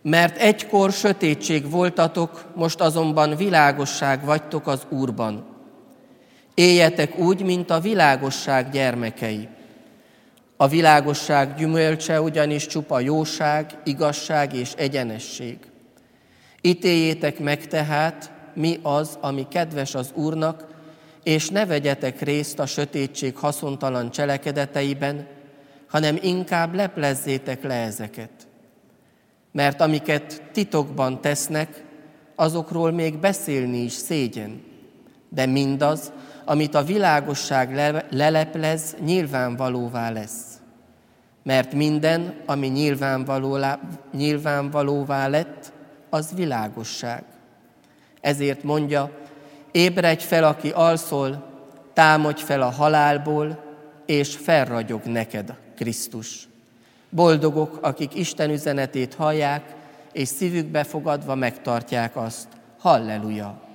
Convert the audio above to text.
Mert egykor sötétség voltatok, most azonban világosság vagytok az Úrban. Éljetek úgy, mint a világosság gyermekei. A világosság gyümölcse ugyanis csupa jóság, igazság és egyenesség. Ítéljétek meg tehát, mi az, ami kedves az Úrnak, és ne vegyetek részt a sötétség haszontalan cselekedeteiben, hanem inkább leplezzétek le ezeket. Mert amiket titokban tesznek, azokról még beszélni is szégyen, de mindaz, amit a világosság leleplez, nyilvánvalóvá lesz. Mert minden, ami nyilvánvalóvá lett, az világosság. Ezért mondja, ébredj fel, aki alszol, támadj fel a halálból, és felragyog neked Krisztus. Boldogok, akik Isten üzenetét hallják, és szívükbe fogadva megtartják azt. Halleluja!